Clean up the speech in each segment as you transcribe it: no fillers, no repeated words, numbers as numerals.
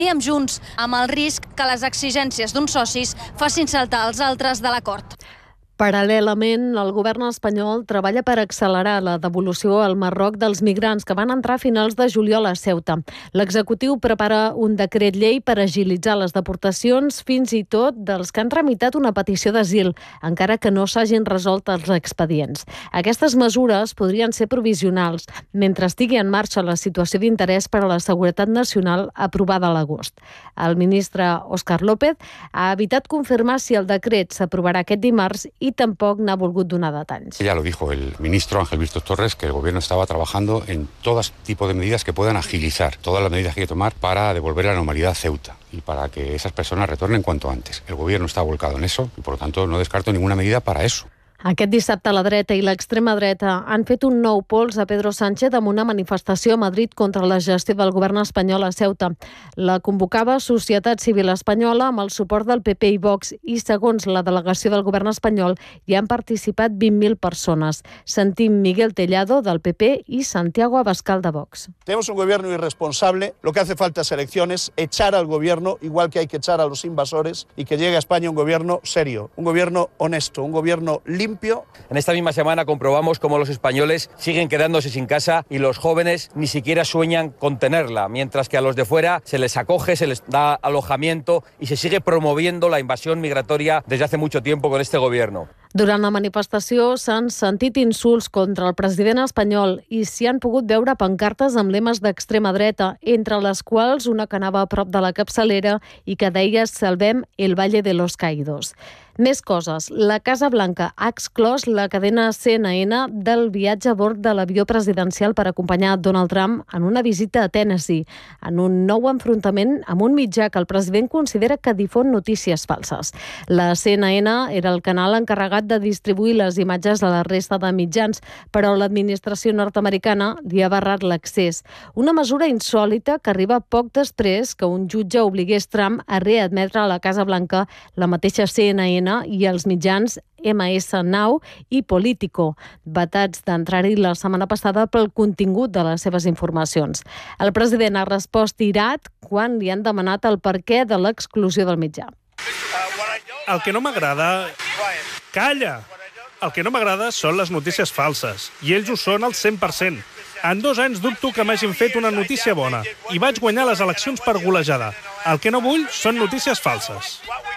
amb Junts, amb el risc que les exigències d'uns socis facin saltar els altres de l'acord. Paral·lelament, el govern espanyol treballa per accelerar la devolució al Marroc dels migrants que van entrar a finals de juliol a Ceuta. L'executiu prepara un decret llei per agilitzar les deportacions, fins i tot dels que han tramitat una petició d'asil, encara que no s'hagin resolt els expedients. Aquestes mesures podrien ser provisionals, mentre estigui en marxa la situació d'interès per a la seguretat nacional aprovada a l'agost. El ministre Óscar López ha evitat confirmar si el decret s'aprovarà aquest dimarts i tampoc n'ha volgut donar detalls. Ya lo dijo el ministro Ángel Víctor Torres, que el gobierno estaba trabajando en todo tipo de medidas que puedan agilizar todas las medidas que hay que tomar para devolver la normalidad a Ceuta y para que esas personas retornen cuanto antes. El gobierno está volcado en eso y por lo tanto no descarto ninguna medida para eso. Aquest dissabte la dreta i l'extrema dreta han fet un nou pols a Pedro Sánchez amb una manifestació a Madrid contra la gestió del govern espanyol a Ceuta. La convocava Societat Civil Espanyola amb el suport del PP i Vox i, segons la delegació del govern espanyol, hi han participat 20.000 persones. Sentim Miguel Tellado, del PP, y Santiago Abascal, de Vox. Tenemos un gobierno irresponsable, lo que hace falta es elecciones, echar al gobierno, igual que hay que echar a los invasores, y que llegue a España un gobierno serio, un gobierno honesto, un gobierno limpio. En esta misma semana comprobamos cómo los españoles siguen quedándose sin casa y los jóvenes ni siquiera sueñan con tenerla, mientras que a los de fuera se les acoge, se les da alojamiento y se sigue promoviendo la invasión migratoria desde hace mucho tiempo con este gobierno. Durant la manifestació s'han sentit insults contra el president espanyol i s'hi han pogut veure pancartes amb lemes d'extrema dreta, entre les quals una que anava a prop de la capçalera i que deia «Salvem el Valle de los Caídos». Més coses. La Casa Blanca ha exclòs la cadena CNN del viatge a bord de l'avió presidencial per acompanyar Donald Trump en una visita a Tennessee, en un nou enfrontament amb un mitjà que el president considera que difon notícies falses. La CNN era el canal encarregat de distribuir les imatges a la resta de mitjans, però l'administració nord-americana li ha barrat l'accés. Una mesura insòlita que arriba poc després que un jutge obligués Trump a readmetre a la Casa Blanca la mateixa CNN i els mitjans MS Now i Politico, vetats d'entrar-hi la setmana passada pel contingut de les seves informacions. El president ha respost irat quan li han demanat el perquè de l'exclusió del mitjà. El que no m'agrada... Calla! El que no m'agrada són les notícies falses, i ells ho són al 100%. En 2 anys dubto que m'hagin fet una notícia bona, i vaig guanyar les eleccions per golejada. El que no vull són notícies falses.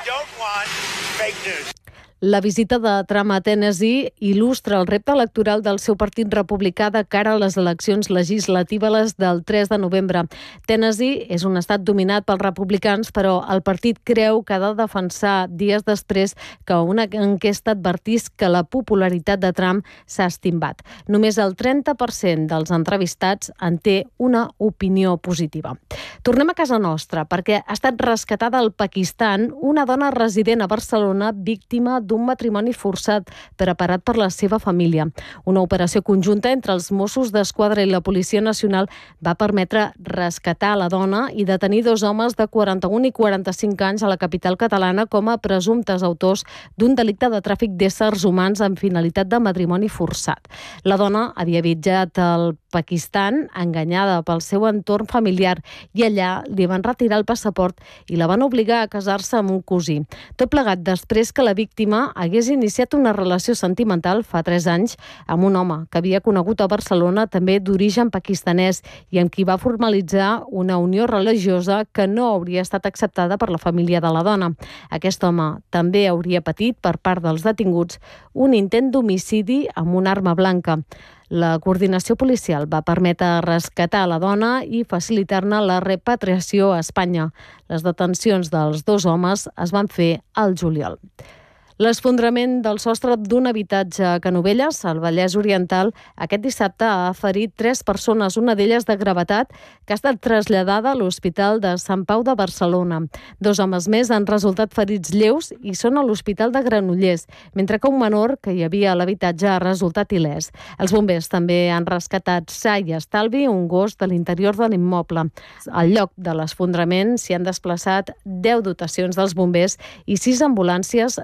La visita de Trump a Tennessee il·lustra el repte electoral del seu partit republicà de cara a les eleccions legislatives del 3 de novembre. Tennessee és un estat dominat pels republicans, però el partit creu que ha de defensar dies després que una enquesta advertís que la popularitat de Trump s'ha estimbat. Només el 30% dels entrevistats en té una opinió positiva. Tornem a casa nostra, perquè ha estat rescatada al Pakistan una dona resident a Barcelona víctima d'un matrimoni forçat preparat per la seva família. Una operació conjunta entre els Mossos d'Esquadra i la Policia Nacional va permetre rescatar la dona i detenir 2 homes de 41 i 45 anys a la capital catalana com a presumptes autors d'un delicte de tràfic d'éssers humans amb finalitat de matrimoni forçat. La dona havia viatjat al Pakistan enganyada pel seu entorn familiar i allà li van retirar el passaport i la van obligar a casar-se amb un cosí. Tot plegat després que la víctima hagués iniciat una relació sentimental fa 3 anys amb un home que havia conegut a Barcelona, també d'origen pakistanès, i amb qui va formalitzar una unió religiosa que no hauria estat acceptada per la família de la dona. Aquest home també hauria patit, per part dels detinguts, un intent d'homicidi amb una arma blanca. La coordinació policial va permetre rescatar la dona i facilitar-ne la repatriació a Espanya. Les detencions dels 2 homes es van fer al juliol. L'esfondrament del sostre d'un habitatge a Canovelles, al Vallès Oriental, aquest dissabte ha ferit 3 persones, una d'elles de gravetat, que ha estat traslladada a l'Hospital de Sant Pau de Barcelona. 2 homes més han resultat ferits lleus i són a l'Hospital de Granollers, mentre que un menor que hi havia a l'habitatge ha resultat il·lès. Els bombers també han rescatat sa i estalvi un gos de l'interior de l'immoble. Al lloc de l'esfondrament s'hi han desplaçat 10 dotacions dels bombers i 6 ambulàncies del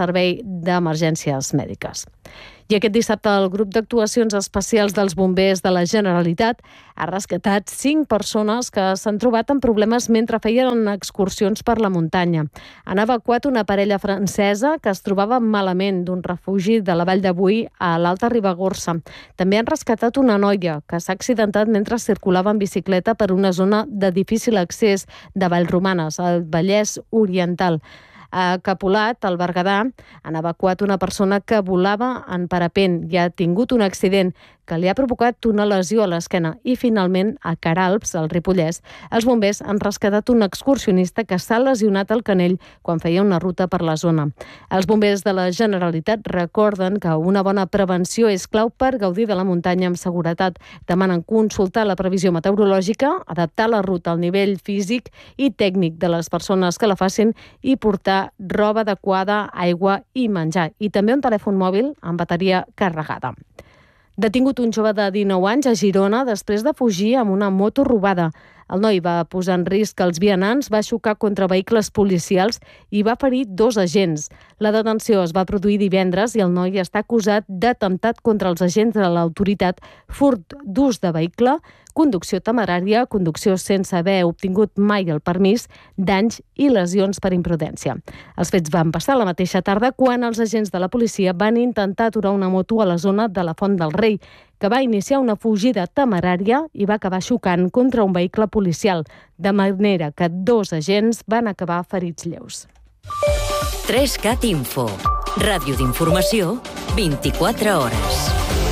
servei d'emergències mèdiques. I aquest dissabte el grup d'actuacions especials dels bombers de la Generalitat ha rescatat 5 persones que s'han trobat amb problemes mentre feien excursions per la muntanya. Han evacuat una parella francesa que es trobava malament d'un refugi de la Vall de Boí a l'Alta Ribagorça. També han rescatat una noia que s'ha accidentat mentre circulava en bicicleta per una zona de difícil accés de Vallromanes, al Vallès Oriental. A Capolat, al Berguedà, han evacuat una persona que volava en parapent i ha tingut un accident que li ha provocat una lesió a l'esquena. I finalment, a Queralbs, al Ripollès, els bombers han rescatat un excursionista que s'ha lesionat al canell quan feia una ruta per la zona. Els bombers de la Generalitat recorden que una bona prevenció és clau per gaudir de la muntanya amb seguretat. Demanen consultar la previsió meteorològica, adaptar la ruta al nivell físic i tècnic de les persones que la facin i portar roba adequada, aigua i menjar. I també un telèfon mòbil amb bateria carregada. Detingut un jove de 19 anys a Girona després de fugir amb una moto robada. El noi va posar en risc els vianants, va xocar contra vehicles policials i va ferir 2 agents. La detenció es va produir divendres i el noi està acusat d'atemptat contra els agents de l'autoritat, furt d'ús de vehicle, conducció temerària, conducció sense haver obtingut mai el permís, danys i lesions per imprudència. Els fets van passar la mateixa tarda quan els agents de la policia van intentar aturar una moto a la zona de la Font del Rei, que va iniciar una fugida temerària i va acabar xocant contra un vehicle policial, de manera que 2 agents van acabar ferits lleus. 3CAT Info. Ràdio d'informació, 24 hores.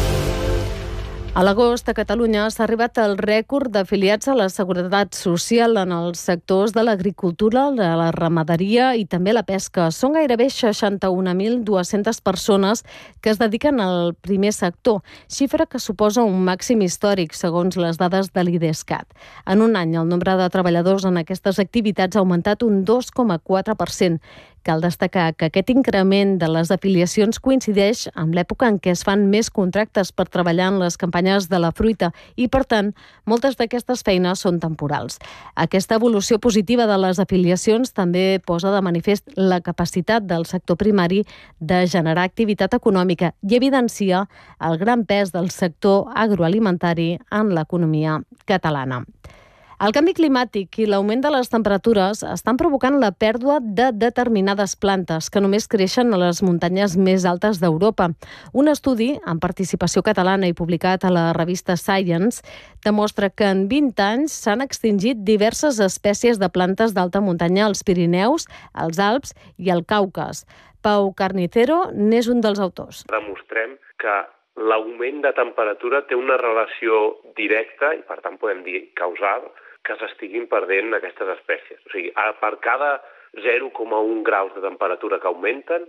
A l'agost, a Catalunya, s'ha arribat al rècord d'afiliats a la Seguretat Social en els sectors de l'agricultura, de la ramaderia i també la pesca. Són gairebé 61.200 persones que es dediquen al primer sector, xifra que suposa un màxim històric, segons les dades de l'IDESCAT. En un any, el nombre de treballadors en aquestes activitats ha augmentat un 2,4%. Cal destacar que aquest increment de les afiliacions coincideix amb l'època en què es fan més contractes per treballar en les campanyes de la fruita i, per tant, moltes d'aquestes feines són temporals. Aquesta evolució positiva de les afiliacions també posa de manifest la capacitat del sector primari de generar activitat econòmica i evidencia el gran pes del sector agroalimentari en l'economia catalana. El canvi climàtic i l'augment de les temperatures estan provocant la pèrdua de determinades plantes que només creixen a les muntanyes més altes d'Europa. Un estudi, amb participació catalana i publicat a la revista Science, demostra que en 20 anys s'han extingit diverses espècies de plantes d'alta muntanya als Pirineus, als Alps i al Caucas. Pau Carnicero n'és un dels autors. Demostrem que l'augment de temperatura té una relació directa, i per tant podem dir causal, que s'estiguin perdent aquestes espècies. O sigui, per cada 0,1 graus de temperatura que augmenta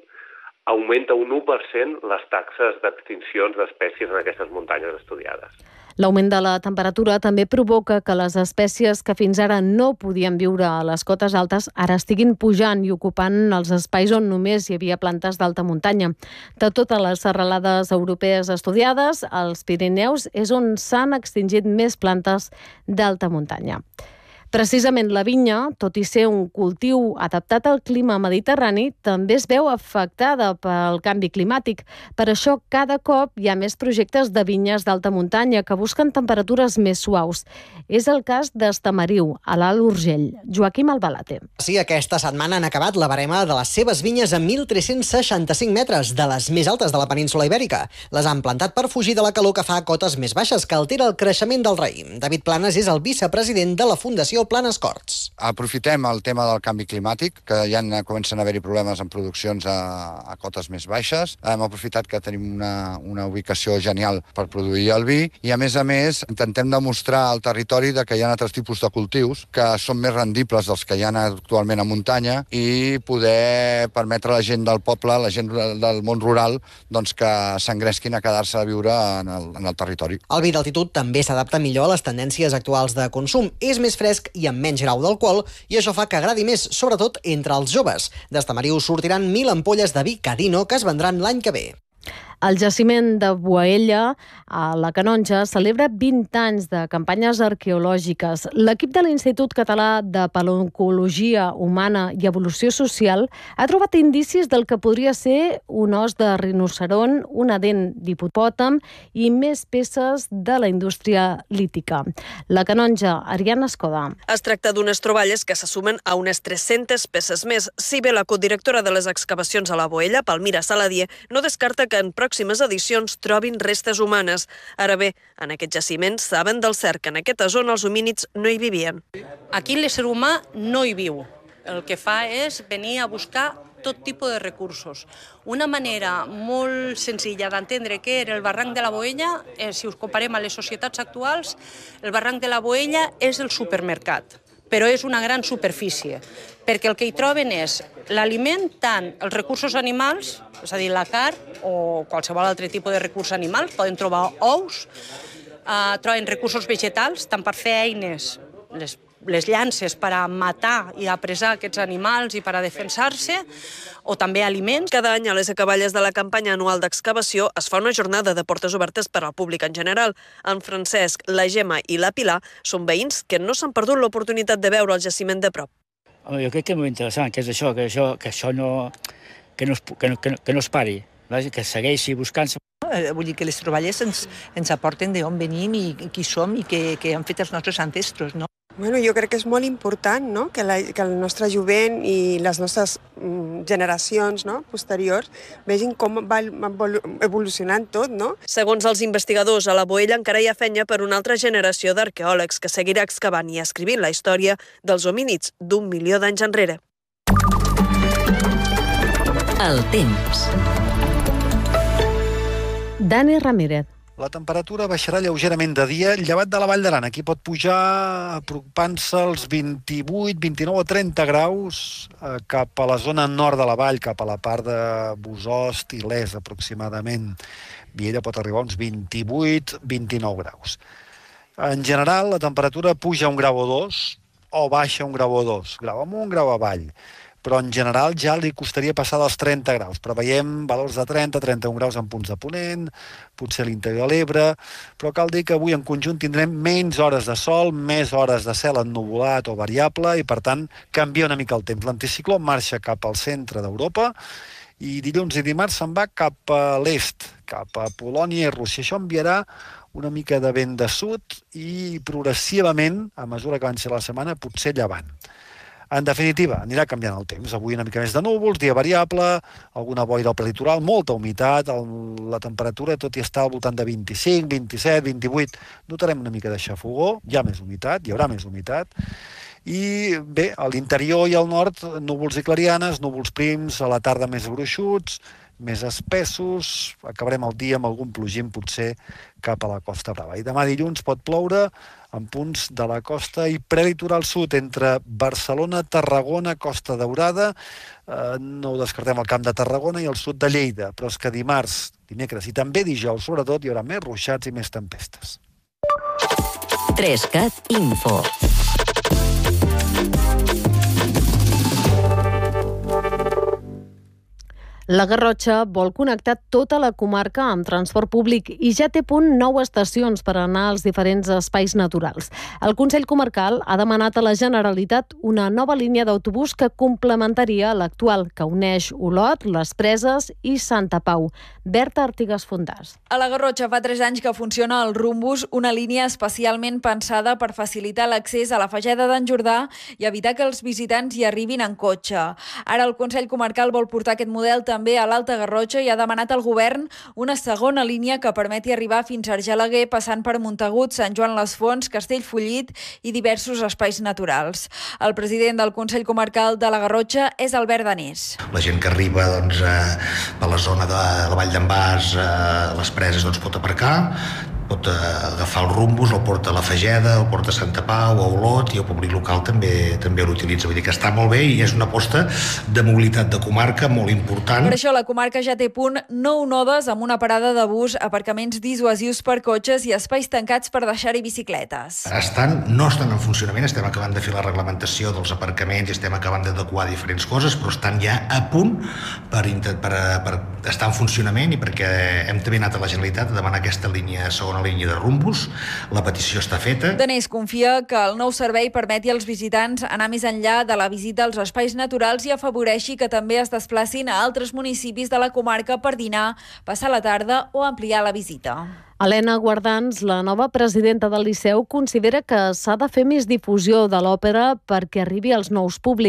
un 1% les taxes d'extincions d'espècies en aquestes muntanyes estudiades. L'augment de la temperatura també provoca que les espècies que fins ara no podien viure a les cotes altes ara estiguin pujant i ocupant els espais on només hi havia plantes d'alta muntanya. De totes les serralades europees estudiades, als Pirineus és on s'han extingit més plantes d'alta muntanya. Precisament la vinya, tot i ser un cultiu adaptat al clima mediterrani, també es veu afectada pel canvi climàtic. Per això, cada cop hi ha més projectes de vinyes d'alta muntanya que busquen temperatures més suaus. És el cas d'Estamariu, a l'Alt Urgell. Joaquim Albalate. Sí, aquesta setmana han acabat la barema de les seves vinyes a 1.365 metres, de les més altes de la península Ibèrica. Les han plantat per fugir de la calor que fa a cotes més baixes, que altera el creixement del raïm. David Planes és el vicepresident de la Fundació Planes Corts. Aprofitem el tema del canvi climàtic, que ja comencen a haver-hi problemes en produccions a cotes més baixes. Hem aprofitat que tenim una ubicació genial per produir el vi i, a més, intentem demostrar al territori que hi ha altres tipus de cultius que són més rendibles dels que hi ha actualment a muntanya i poder permetre a la gent del poble, la gent del món rural, doncs que s'engresquin a quedar-se a viure en el territori. El vi d'altitud també s'adapta millor a les tendències actuals de consum. És més fresc i amb menys grau d'alcohol i això fa que agradi més, sobretot entre els joves. D'Estamariu sortiran 1.000 ampolles de vi Cadino que es vendran l'any que ve. El jaciment de Boella, a la Canonja, celebra 20 anys de campanyes arqueològiques. L'equip de l'Institut Català de Paleoncologia Humana i Evolució Social ha trobat indicis del que podria ser un os de rinoceront, una dent d'hipopòtam i més peces de la indústria lítica. La Canonja, Ariadna Escoda. Es tracta d'unes troballes que se sumen a unes 300 peces més. Si bé la codirectora de les excavacions a la Boella, Palmira Saladier, no descarta que en pròximes edicions trobin restes humanes. Ara bé, en aquest jaciment saben del cert que en aquesta zona els homínids no hi vivien. Aquí l'ésser humà no hi viu. El que fa és venir a buscar tot tipus de recursos. Una manera molt senzilla d'entendre què era el barranc de la Boella, si us comparem a les societats actuals, el barranc de la Boella és el supermercat, però és una gran superfície, perquè el que hi troben és l'aliment, tant els recursos animals, és a dir, la carn o qualsevol altre tipus de recurs animal, poden trobar ous, troben recursos vegetals, tant per fer eines, les llances per a matar i apressar aquests animals i per a defensar-se, o també aliments. Cada any a les acaballes de la campanya anual d'excavació es fa una jornada de portes obertes per al públic en general. En Francesc, la Gemma i la Pilar són veïns que no s'han perdut l'oportunitat de veure el jaciment de prop. Jo crec que és molt interessant, que és això, que no es pari, que segueixi buscant-se. Vull dir que les troballes ens aporten d'on venim i qui som i què han fet els nostres ancestros, no? Bueno, jo crec que és molt important, no?, que el nostre jovent i les nostres generacions, no?, posteriors vegin com va evolucionant tot, no? Segons els investigadors, a la Boella encara hi ha feina per una altra generació d'arqueòlegs que seguirà excavant i escrivint la història dels homínids d'1 milió d'anys enrere. El temps. Dani Ramírez. La temperatura baixarà lleugerament de dia, llevat de la Vall d'Aran. Aquí pot pujar apropant-se als 28, 29 o 30 graus cap a la zona nord de la vall, cap a la part de Bosost i Les, aproximadament. Viella pot arribar a uns 28, 29 graus. En general, la temperatura puja 1 grau o 2 o baixa 1 grau o 2, grau amunt, grau avall. Però en general ja li costaria passar dels 30 graus. Preveiem valors de 30, 31 graus en punts de Ponent, potser a l'interior de l'Ebre, però cal dir que avui en conjunt tindrem menys hores de sol, més hores de cel ennuvolat o variable i, per tant, canvia una mica el temps. L'anticicló marxa cap al centre d'Europa i dilluns i dimarts se'n va cap a l'est, cap a Polònia i Rússia. Això enviarà una mica de vent de sud i progressivament, a mesura que avanci la setmana, potser llevant. En definitiva, anirà canviant el temps. Avui una mica més de núvols, dia variable, alguna boira al prelitoral, molta humitat, la temperatura tot i està al voltant de 25, 27, 28. Notarem una mica de xafogó, hi ha més humitat, hi haurà més humitat. I bé, a l'interior i al nord, núvols i clarianes, núvols prims, a la tarda més gruixuts, més espessos, acabarem el dia amb algun plogim potser cap a la Costa Brava. I demà dilluns pot ploure en punts de la costa i prelitoral sud, entre Barcelona, Tarragona, Costa Daurada, no ho descartem al Camp de Tarragona i el sud de Lleida, però és que dimarts, dimecres i també dijous, sobretot, hi haurà més ruixats i més tempestes. 3CAT Info. La Garrotxa vol connectar tota la comarca amb transport públic i ja té a punt 9 estacions per anar als diferents espais naturals. El Consell Comarcal ha demanat a la Generalitat una nova línia d'autobús que complementaria l'actual, que uneix Olot, Les Preses i Santa Pau. Berta Artigas Fontàs. A la Garrotxa fa 3 anys que funciona el Rumbus, una línia especialment pensada per facilitar l'accés a la Fageda d'en Jordà i evitar que els visitants hi arribin en cotxe. Ara el Consell Comarcal vol portar aquest model també a l'Alta Garrotxa i ha demanat al govern una segona línia que permeti arribar fins a Argelaguer, passant per Montagut, Sant Joan les Fonts, Castellfollit i diversos espais naturals. El president del Consell Comarcal de la Garrotxa és Albert Danés. La gent que arriba per la zona de la Vall d'en Bas, Les Preses, pot aparcar, pot agafar el Rumbus, el porta a la Fageda, el porta a Santa Pau, a Olot, i el públic local també l'utilitza. Vull dir que està molt bé i és una aposta de mobilitat de comarca molt important. Per això la comarca ja té a punt 9 nodes amb una parada de bus, aparcaments dissuasius per cotxes i espais tancats per deixar-hi bicicletes. No estan en funcionament, estem acabant de fer la reglamentació dels aparcaments i estem acabant d'adequar diferents coses, però estan ja a punt per està en funcionament i perquè hem també anat a la Generalitat a demanar aquesta segona línia de rumbus. La petició està feta. Danés confia que el nou servei permeti als visitants anar més enllà de la visita als espais naturals i afavoreixi que també es desplacin a altres municipis de la comarca per dinar, passar la tarda o ampliar la visita. Helena Guardans, la nova presidenta del Liceu, considera que s'ha de fer més difusió de l'òpera perquè arribi als nous públics.